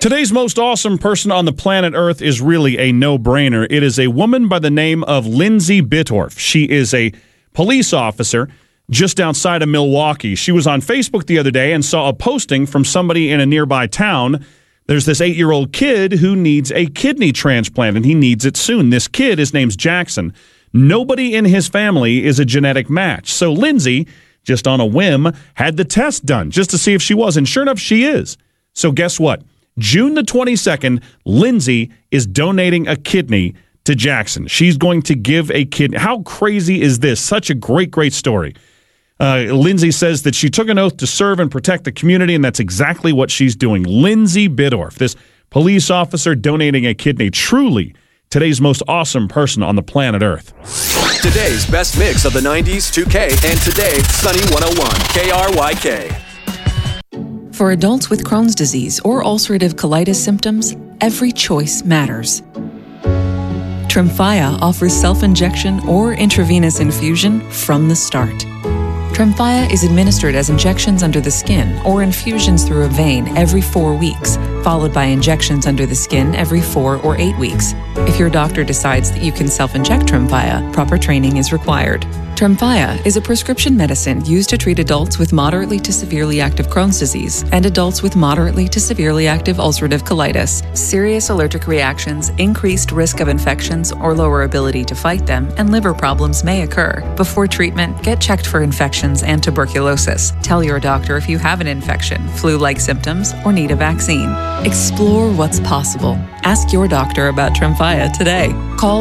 Today's most awesome person on the planet Earth is really a no-brainer. It is a woman by the name of Lindsay Bittorf. She is a police officer just outside of Milwaukee. She was on Facebook the other day and saw a posting from somebody in a nearby town. There's this 8-year-old kid who needs a kidney transplant, and he needs it soon. This kid, his name's Jackson. Nobody in his family is a genetic match. So Lindsay, just on a whim, had the test done just to see if she was, and sure enough, she is. So guess what? June the 22nd, Lindsay is donating a kidney to Jackson. She's going to give a kidney. How crazy is this? Such a great, great story. Lindsay says that she took an oath to serve and protect the community, and that's exactly what she's doing. Lindsay Bittorf, this police officer donating a kidney. Truly, today's most awesome person on the planet Earth. Today's best mix of the 90s, 2K, and today, Sunny 101, KRYK. For adults with Crohn's disease or ulcerative colitis symptoms, every choice matters. Tremfya offers self-injection or intravenous infusion from the start. Tremfya is administered as injections under the skin or infusions through a vein every 4 weeks, followed by injections under the skin every 4 or 8 weeks. If your doctor decides that you can self-inject Tremfya, proper training is required. Tremfya is a prescription medicine used to treat adults with moderately to severely active Crohn's disease and adults with moderately to severely active ulcerative colitis. Serious allergic reactions, increased risk of infections or lower ability to fight them, and liver problems may occur. Before treatment, get checked for infections and tuberculosis. Tell your doctor if you have an infection, flu-like symptoms, or need a vaccine. Explore what's possible. Ask your doctor about Tremfya today. Call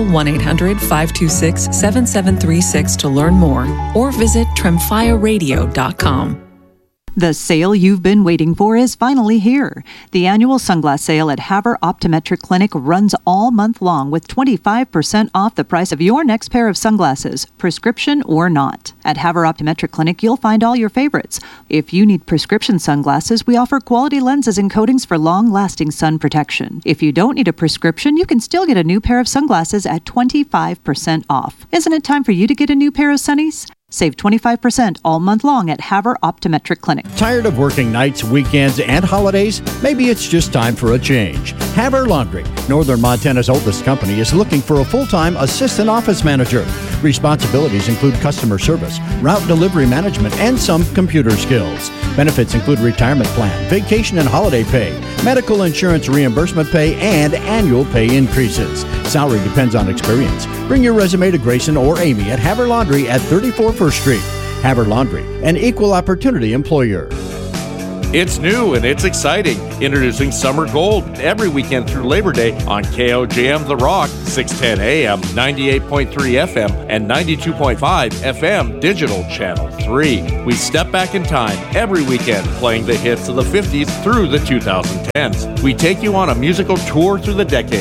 1-800-526-7736 to learn more, or visit tremfyaradio.com. The sale you've been waiting for is finally here. The annual sunglass sale at Havre Optometric Clinic runs all month long with 25% off the price of your next pair of sunglasses, prescription or not. At Havre Optometric Clinic, you'll find all your favorites. If you need prescription sunglasses, we offer quality lenses and coatings for long-lasting sun protection. If you don't need a prescription, you can still get a new pair of sunglasses at 25% off. Isn't it time for you to get a new pair of sunnies? Save 25% all month long at Havre Optometric Clinic. Tired of working nights, weekends, and holidays? Maybe it's just time for a change. Havre Laundry, Northern Montana's oldest company, is looking for a full-time assistant office manager. Responsibilities include customer service, route delivery management, and some computer skills. Benefits include retirement plan, vacation and holiday pay, medical insurance reimbursement pay, and annual pay increases. Salary depends on experience. Bring your resume to Grayson or Amy at Havre Laundry at 34 First Street. Havre Laundry, an equal opportunity employer. It's new and it's exciting. Introducing Summer Gold every weekend through Labor Day on KOJM The Rock, 610 AM, 98.3 FM, and 92.5 FM Digital Channel 3. We step back in time every weekend playing the hits of the 50s through the 2010s. We take you on a musical tour through the decades